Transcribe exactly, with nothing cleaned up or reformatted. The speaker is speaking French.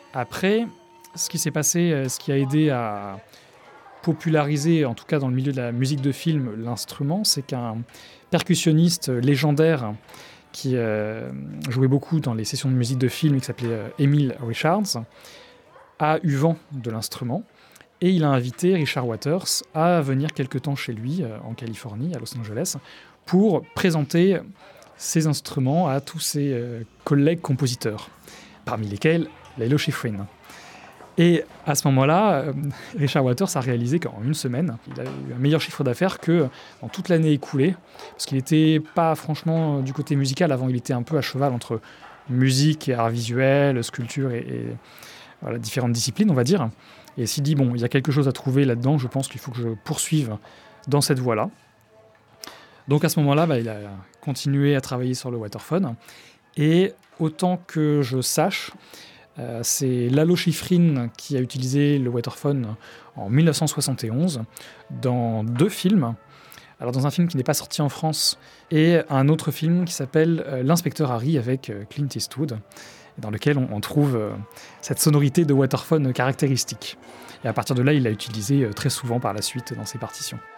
Après, ce qui s'est passé, euh, ce qui a aidé à populariser, en tout cas dans le milieu de la musique de film, l'instrument, c'est qu'un percussionniste légendaire qui euh, jouait beaucoup dans les sessions de musique de film, qui s'appelait euh, Emil Richards, a eu vent de l'instrument et il a invité Richard Waters à venir quelque temps chez lui, euh, en Californie, à Los Angeles, pour présenter ses instruments à tous ses euh, collègues compositeurs, parmi lesquels Lalo Schifrin. Et à ce moment-là, euh, Richard Waters a réalisé qu'en une semaine, il a eu un meilleur chiffre d'affaires que dans toute l'année écoulée, parce qu'il n'était pas franchement du côté musical. Avant, il était un peu à cheval entre musique et art visuel, sculpture et, et voilà, différentes disciplines, on va dire. Et il s'est dit, bon, il y a quelque chose à trouver là-dedans, je pense qu'il faut que je poursuive dans cette voie-là. Donc à ce moment-là, bah, il a continué à travailler sur le Waterphone. Et autant que je sache, Euh, c'est Lalo Schifrin qui a utilisé le Waterphone en dix-neuf cent soixante et onze dans deux films. Alors dans un film qui n'est pas sorti en France et un autre film qui s'appelle euh, L'inspecteur Harry avec euh, Clint Eastwood, dans lequel on, on trouve euh, cette sonorité de Waterphone caractéristique. Et à partir de là, il l'a utilisé euh, très souvent par la suite dans ses partitions.